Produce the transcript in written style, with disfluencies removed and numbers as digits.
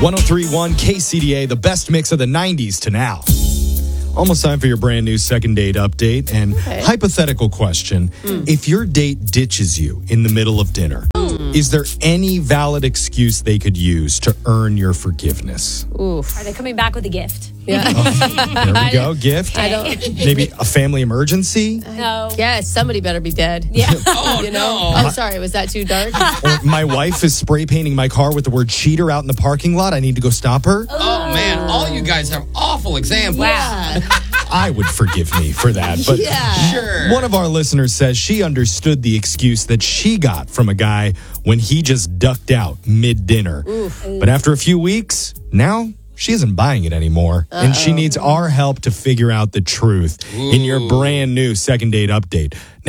103.1 KCDA, the best mix of the 90s to now. Almost time for your brand new second date update. And hypothetical question. If your date ditches you in the middle of dinner, is there any valid excuse they could use to earn your forgiveness? Oof. Are they coming back with a gift? Yeah. There we go. Gift? I don't. Maybe a family emergency? No. Yes, somebody better be dead. Yeah. Oh, You know? no. Oh, sorry. Was that too dark? Or my wife is spray painting my car with the word cheater out in the parking lot. I need to go stop her. Oh, man. All you guys have awful examples. Yeah. I would forgive me for that. But Yeah. Sure. one of our listeners says she understood the excuse that she got from a guy when he just ducked out mid-dinner. But after a few weeks, now she isn't buying it anymore. And she needs our help to figure out the truth in your brand new second date update.